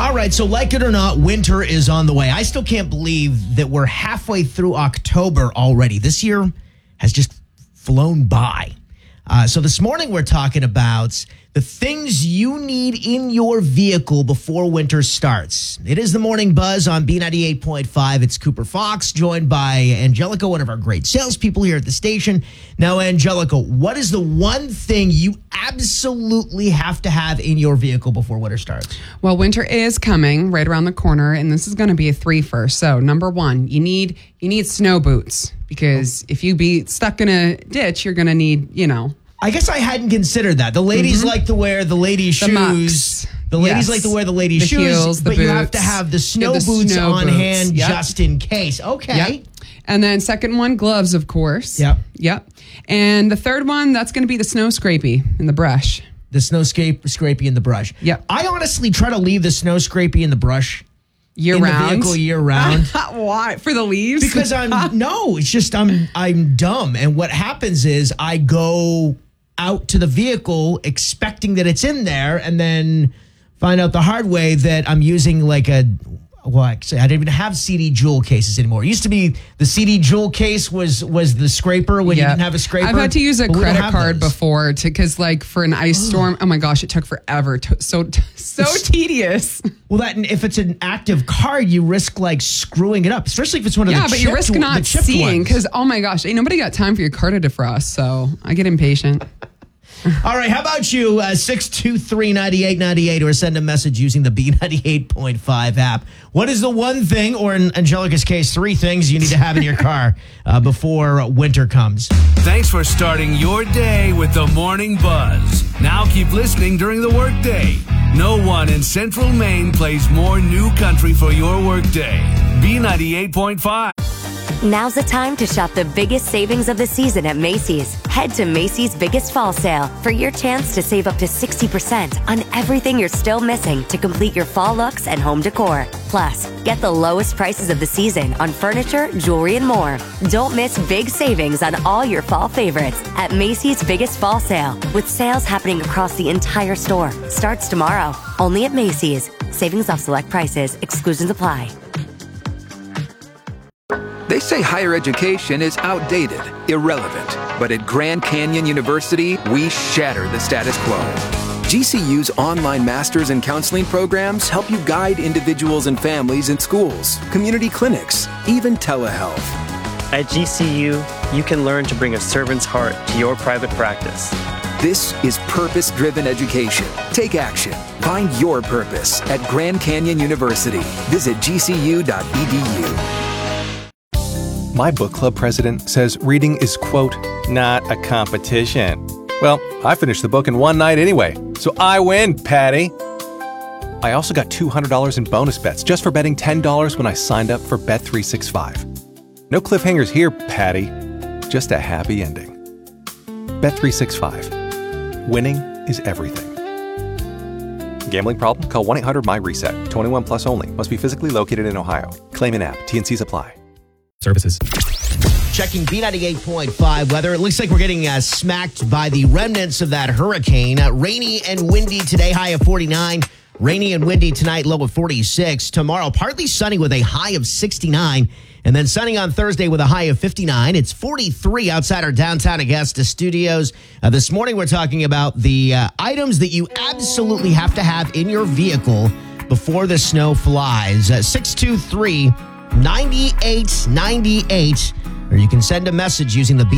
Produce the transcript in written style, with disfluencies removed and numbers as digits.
All right, so like it or not, winter is on the way. I still can't believe that we're halfway through October already. This year has just flown by. So this morning we're talking about the things you need in your vehicle before winter starts. It is the Morning Buzz on B98.5. It's Cooper Fox, joined by Angelica, one of our great salespeople here at the station. Now, Angelica, what is the one thing you absolutely have to have in your vehicle before winter starts? Well, winter is coming right around the corner, and this is going to be a 3-fer. So, number one, you need snow boots, because if you be stuck in a ditch, you're going to need, I guess I hadn't considered that. The ladies like to wear the ladies' shoes. Mucks. The ladies like to wear the ladies' shoes, heels, but boots. you have to have the snow boots snow on boots. hand Yep. just in case. Okay. Yep. And then second one, gloves, of course. Yep. And the third one, that's going to be the snow scrapey in the brush. The snow scrapey in the brush. Yep. I honestly try to leave the snow scrapey in the brush Year in round. the vehicle year round. Why? For the leaves? Because it's just I'm dumb. And what happens is I go out to the vehicle expecting that it's in there, and then find out the hard way that I'm using like actually, I didn't even have CD Jewel cases anymore. It used to be the CD Jewel case was the scraper when you didn't have a scraper. I've had to use a but we don't credit have card those. before because, like, for an ice storm, oh my gosh, it took forever. So tedious. Well, if it's an active card, you risk like screwing it up, especially if it's one of the Yeah, but you risk not seeing ones. because, oh my gosh, ain't nobody got time for your car to defrost. So I get impatient. All right, how about you, 623-9898, or send a message using the B98.5 app. What is the one thing, or in Angelica's case, 3 things you need to have in your car before winter comes? Thanks for starting your day with the Morning Buzz. Now keep listening during the workday. No one in Central Maine plays more new country for your workday. B98.5. Now's the time to shop the biggest savings of the season at Macy's. Head to Macy's Biggest Fall Sale for your chance to save up to 60% on everything you're still missing to complete your fall looks and home decor. Plus, get the lowest prices of the season on furniture, jewelry, and more. Don't miss big savings on all your fall favorites at Macy's Biggest Fall Sale, with sales happening across the entire store. Starts tomorrow, only at Macy's. Savings off select prices. Exclusions apply. They say higher education is outdated, irrelevant. But at Grand Canyon University, we shatter the status quo. GCU's online masters in counseling programs help you guide individuals and families in schools, community clinics, even telehealth. At GCU, you can learn to bring a servant's heart to your private practice. This is purpose-driven education. Take action. Find your purpose at Grand Canyon University. Visit gcu.edu. My book club president says reading is, quote, not a competition. Well, I finished the book in one night anyway, so I win, Patty. I also got $200 in bonus bets just for betting $10 when I signed up for Bet365. No cliffhangers here, Patty. Just a happy ending. Bet365. Winning is everything. Gambling problem? Call 1-800-MY-RESET. 21 plus only. Must be physically located in Ohio. Claim in app. T&Cs apply. Services. Checking B98.5 weather. It looks like we're getting smacked by the remnants of that hurricane. Rainy and windy today, high of 49. Rainy and windy tonight, low of 46. Tomorrow, partly sunny with a high of 69. And then sunny on Thursday with a high of 59. It's 43 outside our downtown Augusta studios. This morning, we're talking about the items that you absolutely have to have in your vehicle before the snow flies. 623-9898, or you can send a message using the